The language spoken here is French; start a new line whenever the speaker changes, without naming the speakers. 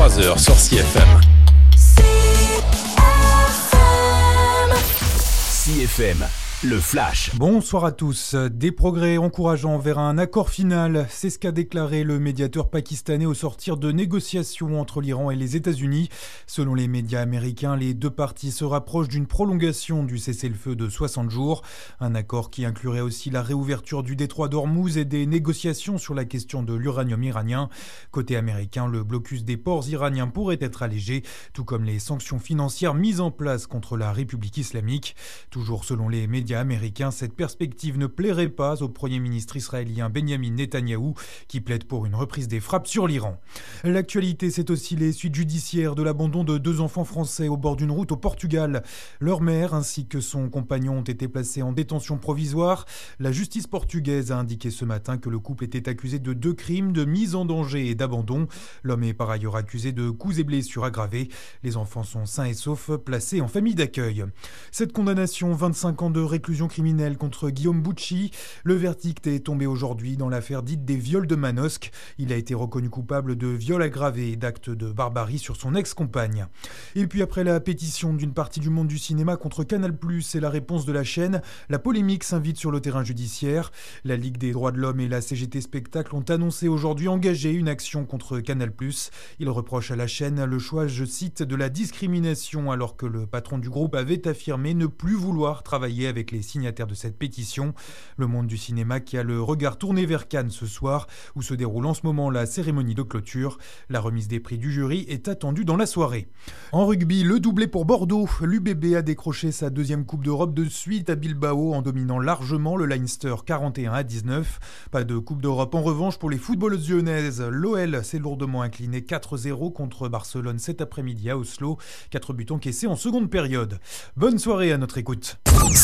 23h sur CFM. CFM, le Flash.
Bonsoir à tous. Des progrès encourageants vers un accord final, c'est ce qu'a déclaré le médiateur pakistanais au sortir de négociations entre l'Iran et les États-Unis. Selon les médias américains, les deux parties se rapprochent d'une prolongation du cessez-le-feu de 60 jours. Un accord qui inclurait aussi la réouverture du détroit d'Ormuz et des négociations sur la question de l'uranium iranien. Côté américain, le blocus des ports iraniens pourrait être allégé, tout comme les sanctions financières mises en place contre la République islamique. Toujours selon les médias américains, cette perspective ne plairait pas au Premier ministre israélien Benjamin Netanyahou, qui plaide pour une reprise des frappes sur l'Iran. L'actualité, c'est aussi les suites judiciaires de l'abandon de deux enfants français au bord d'une route au Portugal. Leur mère ainsi que son compagnon ont été placés en détention provisoire. La justice portugaise a indiqué ce matin que le couple était accusé de 2 crimes de mise en danger et d'abandon. L'homme est par ailleurs accusé de coups et blessures aggravés. Les enfants sont sains et saufs, placés en famille d'accueil. Cette condamnation, 25 ans de réclusion criminelle contre Guillaume Bucci. Le verdict est tombé aujourd'hui dans l'affaire dite des viols de Manosque. Il a été reconnu coupable de viol aggravé et d'actes de barbarie sur son ex-compagne. Et puis après la pétition d'une partie du monde du cinéma contre Canal+, et la réponse de la chaîne, la polémique s'invite sur le terrain judiciaire. La Ligue des droits de l'homme et la CGT Spectacle ont annoncé aujourd'hui engager une action contre Canal+. Ils reprochent à la chaîne le choix, je cite, de la discrimination, alors que le patron du groupe avait affirmé ne plus vouloir travailler avec les signataires de cette pétition. Le monde du cinéma qui a le regard tourné vers Cannes ce soir, où se déroule en ce moment la cérémonie de clôture. La remise des prix du jury est attendue dans la soirée. En rugby, le doublé pour Bordeaux. L'UBB a décroché sa 2e Coupe d'Europe de suite à Bilbao en dominant largement le Leinster 41-19. Pas de Coupe d'Europe en revanche pour les footballeuses lyonnaises. L'OL s'est lourdement incliné 4-0 contre Barcelone cet après-midi à Oslo. 4 buts encaissés en seconde période. Bonne soirée à notre écoute.